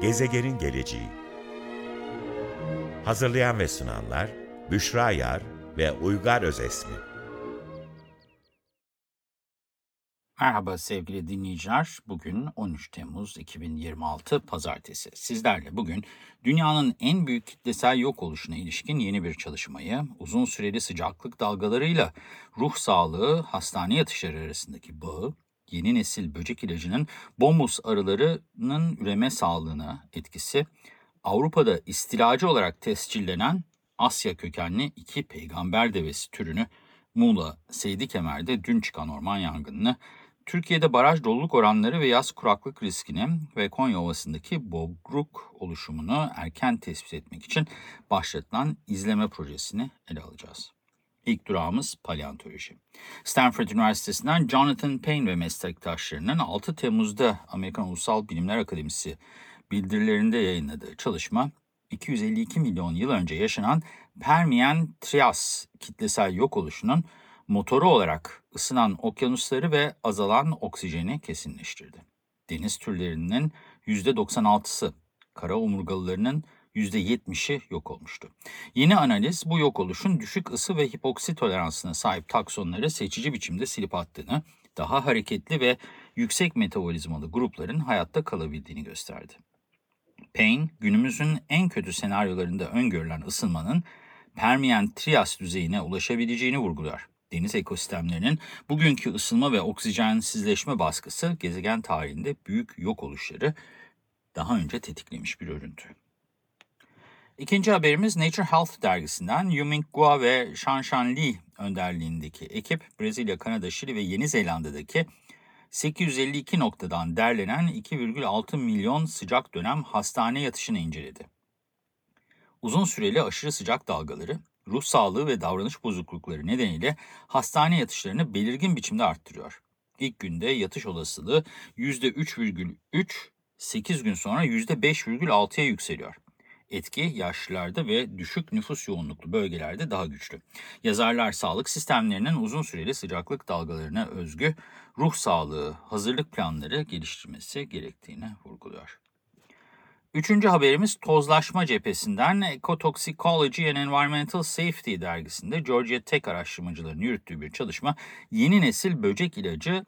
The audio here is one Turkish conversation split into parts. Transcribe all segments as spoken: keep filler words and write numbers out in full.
Gezegenin geleceği. Hazırlayan ve sunanlar Büşra Yar ve Uygar Özesmi. Merhaba sevgili dinleyiciler. Bugün on üç Temmuz iki bin yirmi altı Pazartesi. Sizlerle bugün dünyanın en büyük kitlesel yok oluşuna ilişkin yeni bir çalışmayı, uzun süreli sıcaklık dalgalarıyla ruh sağlığı, hastane yatışları arasındaki bağı, yeni nesil böcek ilacının bombus arılarının üreme sağlığına etkisi, Avrupa'da istilacı olarak tescillenen Asya kökenli iki peygamber devesi türünü, Muğla Seydikemer'de dün çıkan orman yangınını, Türkiye'de baraj doluluk oranları ve yaz kuraklık riskini ve Konya Ovası'ndaki bobruk oluşumunu erken tespit etmek için başlatılan izleme projesini ele alacağız. İlk durağımız paleontoloji. Stanford Üniversitesi'nden Jonathan Payne ve meslektaşlarının altı Temmuz'da Amerikan Ulusal Bilimler Akademisi bildirilerinde yayınladığı çalışma, iki yüz elli iki milyon yıl önce yaşanan Permiyen-Trias kitlesel yok oluşunun motoru olarak ısınan okyanusları ve azalan oksijeni kesinleştirdi. Deniz türlerinin yüzde doksan altısı, kara omurgalılarının yüzde yetmişi yok olmuştu. Yeni analiz bu yok oluşun düşük ısı ve hipoksi toleransına sahip taksonları seçici biçimde silip attığını, daha hareketli ve yüksek metabolizmalı grupların hayatta kalabildiğini gösterdi. Payne, günümüzün en kötü senaryolarında öngörülen ısınmanın Permiyen-Trias düzeyine ulaşabileceğini vurguluyor. Deniz ekosistemlerinin bugünkü ısınma ve oksijensizleşme baskısı gezegen tarihinde büyük yok oluşları daha önce tetiklemiş bir örüntü. İkinci haberimiz Nature Health dergisinden Yuming Guo ve Shanshan Li önderliğindeki ekip, Brezilya, Kanada, Şili ve Yeni Zelanda'daki sekiz yüz elli iki noktadan derlenen iki virgül altı milyon sıcak dönem hastane yatışını inceledi. Uzun süreli aşırı sıcak dalgaları, ruh sağlığı ve davranış bozuklukları nedeniyle hastane yatışlarını belirgin biçimde arttırıyor. İlk günde yatış olasılığı yüzde üç virgül üç, sekiz gün sonra yüzde beş virgül altıya yükseliyor. Etki yaşlılarda ve düşük nüfus yoğunluklu bölgelerde daha güçlü. Yazarlar sağlık sistemlerinin uzun süreli sıcaklık dalgalarına özgü ruh sağlığı hazırlık planları geliştirmesi gerektiğini vurguluyor. Üçüncü haberimiz tozlaşma cephesinden Ecotoxicology and Environmental Safety dergisinde Georgia Tech araştırmacılarının yürüttüğü bir çalışma, yeni nesil böcek ilacı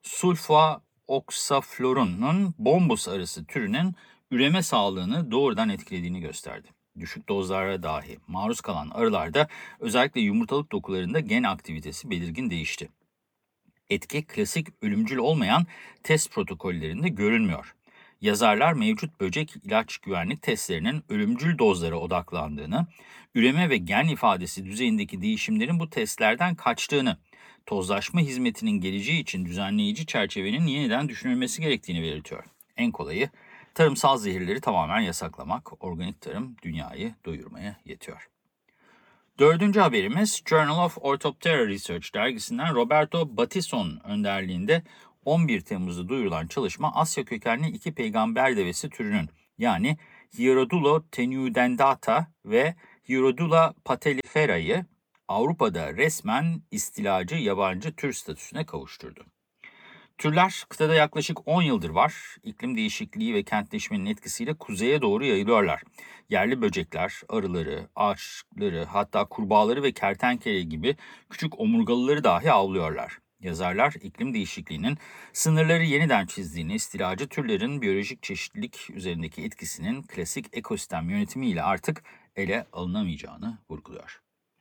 sulfaoxaflorunun bombus arısı türünün üreme sağlığını doğrudan etkilediğini gösterdi. Düşük dozlara dahi maruz kalan arılarda özellikle yumurtalık dokularında gen aktivitesi belirgin değişti. Etki klasik ölümcül olmayan test protokollerinde görülmüyor. Yazarlar mevcut böcek ilaç güvenlik testlerinin ölümcül dozlara odaklandığını, üreme ve gen ifadesi düzeyindeki değişimlerin bu testlerden kaçtığını, tozlaşma hizmetinin geleceği için düzenleyici çerçevenin yeniden düşünülmesi gerektiğini belirtiyor. En kolayı, tarımsal zehirleri tamamen yasaklamak, organik tarım dünyayı doyurmaya yetiyor. Dördüncü haberimiz Journal of Orthoptera Research dergisinden Roberto Battison önderliğinde on bir Temmuz'da duyurulan çalışma, Asya kökenli iki peygamber devesi türünün yani Hierodula tenudendata ve Hierodula patellifera'yı Avrupa'da resmen istilacı yabancı tür statüsüne kavuşturdu. Türler kıtada yaklaşık on yıldır var. İklim değişikliği ve kentleşmenin etkisiyle kuzeye doğru yayılıyorlar. Yerli böcekler, arıları, ağaçları, hatta kurbağaları ve kertenkele gibi küçük omurgalıları dahi avlıyorlar. Yazarlar, iklim değişikliğinin sınırları yeniden çizdiğini, istilacı türlerin biyolojik çeşitlilik üzerindeki etkisinin klasik ekosistem yönetimiyle artık ele alınamayacağını vurguluyor.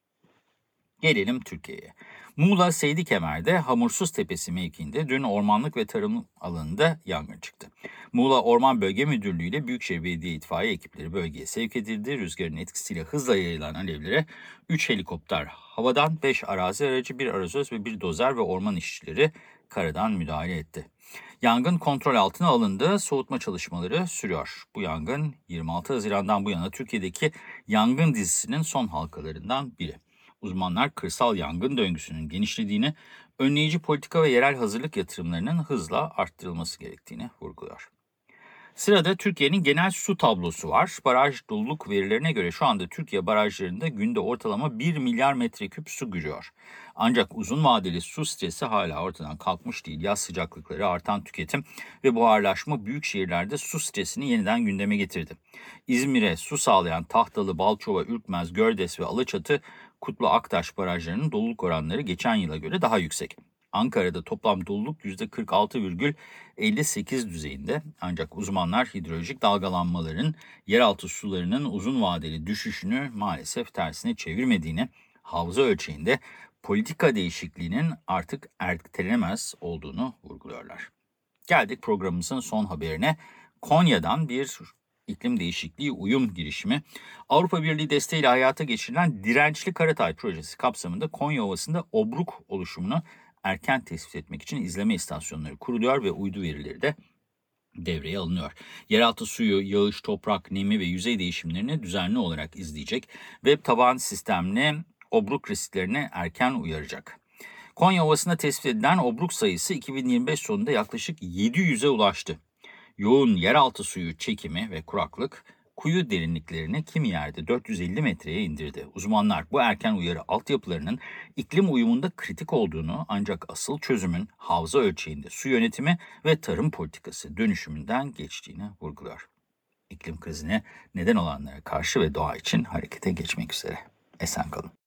Gelelim Türkiye'ye. Muğla Seydikemer'de Hamursuz Tepesi mevkiinde dün ormanlık ve tarım alanında yangın çıktı. Muğla Orman Bölge Müdürlüğü ile Büyükşehir Belediye itfaiye ekipleri bölgeye sevk edildi. Rüzgarın etkisiyle hızla yayılan alevlere üç helikopter havadan, beş arazi aracı, bir arazöz ve bir dozer ve orman işçileri karadan müdahale etti. Yangın kontrol altına alındı, soğutma çalışmaları sürüyor. Bu yangın yirmi altı Haziran'dan bu yana Türkiye'deki yangın dizisinin son halkalarından biri. Uzmanlar kırsal yangın döngüsünün genişlediğini, önleyici politika ve yerel hazırlık yatırımlarının hızla arttırılması gerektiğini vurguluyor. Sırada Türkiye'nin genel su tablosu var. Baraj doluluk verilerine göre şu anda Türkiye barajlarında günde ortalama bir milyar metreküp su giriyor. Ancak uzun vadeli su stresi hala ortadan kalkmış değil. Yaz sıcaklıkları, artan tüketim ve buharlaşma büyük şehirlerde su stresini yeniden gündeme getirdi. İzmir'e su sağlayan Tahtalı, Balçova, Ürkmez, Gördes ve Alaçatı, Kutlu Aktaş barajlarının doluluk oranları geçen yıla göre daha yüksek. Ankara'da toplam doluluk yüzde kırk altı virgül elli sekiz düzeyinde, ancak uzmanlar hidrolojik dalgalanmaların yeraltı sularının uzun vadeli düşüşünü maalesef tersine çevirmediğini, havza ölçeğinde politika değişikliğinin artık ertelenemez olduğunu vurguluyorlar. Geldik programımızın son haberine. Konya'dan bir iklim değişikliği uyum girişimi. Avrupa Birliği desteğiyle hayata geçirilen Dirençli Karatay projesi kapsamında Konya Ovası'nda obruk oluşumunu erken tespit etmek için izleme istasyonları kuruluyor ve uydu verileri de devreye alınıyor. Yeraltı suyu, yağış, toprak, nemi ve yüzey değişimlerini düzenli olarak izleyecek. Web taban sistemle obruk risklerine erken uyaracak. Konya Ovası'nda tespit edilen obruk sayısı iki bin yirmi beş sonunda yaklaşık yedi yüze ulaştı. Yoğun yeraltı suyu çekimi ve kuraklık kuyu derinliklerini kimi yerde dört yüz elli metreye indirdi. Uzmanlar bu erken uyarı altyapılarının iklim uyumunda kritik olduğunu, ancak asıl çözümün havza ölçeğinde su yönetimi ve tarım politikası dönüşümünden geçtiğini vurguluyor. İklim krizine neden olanlara karşı ve doğa için harekete geçmek üzere. Esen kalın.